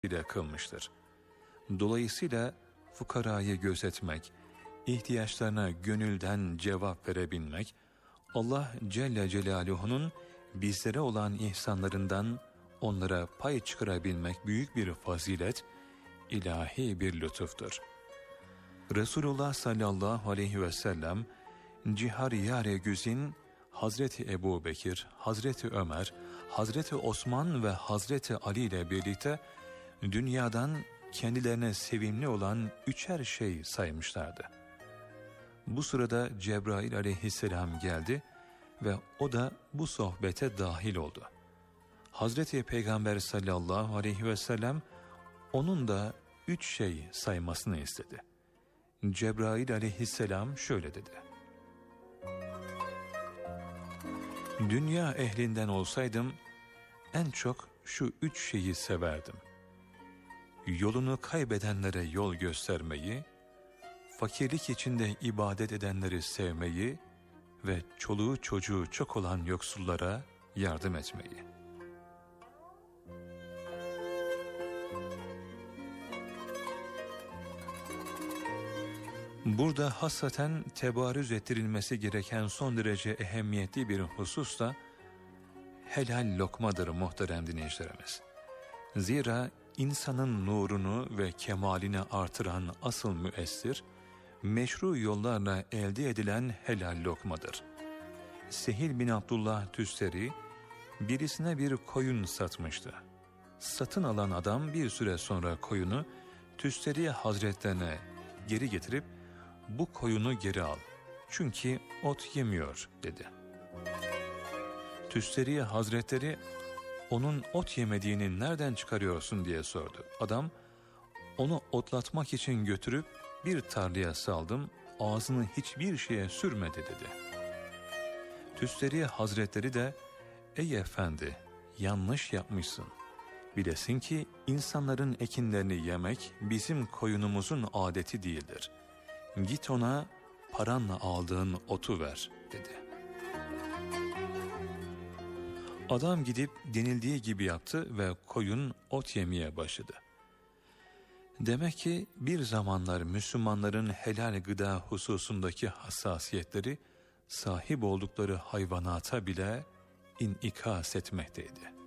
bile kılmıştır. Dolayısıyla fukarayı gözetmek, ihtiyaçlarına gönülden cevap verebilmek, Allah Celle Celaluhu'nun bizlere olan ihsanlarından onlara pay çıkarabilmek büyük bir fazilet, ilahi bir lütuftur. Resulullah sallallahu aleyhi ve sellem, Cihariyar-ı Güzin, Hazreti Ebu Bekir, Hazreti Ömer, Hazreti Osman ve Hazreti Ali ile birlikte dünyadan kendilerine sevimli olan 3'er şey saymışlardı. Bu sırada Cebrail aleyhisselam geldi ve o da bu sohbete dahil oldu. Hazreti Peygamber sallallahu aleyhi ve sellem onun da 3 şey saymasını istedi. Cebrail aleyhisselam şöyle dedi: Dünya ehlinden olsaydım en çok şu 3 şeyi severdim. Yolunu kaybedenlere yol göstermeyi, fakirlik içinde ibadet edenleri sevmeyi ve çoluğu çocuğu çok olan yoksullara yardım etmeyi. Burada hassaten tebarüz ettirilmesi gereken son derece ehemmiyetli bir husus da helal lokmadır muhterem dinleyicilerimiz. Zira insanın nurunu ve kemalini artıran asıl müessir, meşru yollarla elde edilen helal lokmadır. Sehil bin Abdullah Tüsteri birisine bir koyun satmıştı. Satın alan adam bir süre sonra koyunu Tüsteri Hazretlerine geri getirip bu koyunu geri al çünkü ot yemiyor dedi. Tüsteri Hazretleri onun ot yemediğini nereden çıkarıyorsun diye sordu. Adam onu otlatmak için götürüp bir tarlaya saldım, ağzını hiçbir şeye sürmedi dedi. Tüsteri Hazretleri de ey efendi yanlış yapmışsın. Bilesin ki insanların ekinlerini yemek bizim koyunumuzun adeti değildir. Git ona paranla aldığın otu ver dedi. Adam gidip denildiği gibi yaptı ve koyun ot yemeye başladı. Demek ki bir zamanlar Müslümanların helal gıda hususundaki hassasiyetleri sahip oldukları hayvanata bile inikas etmekteydi.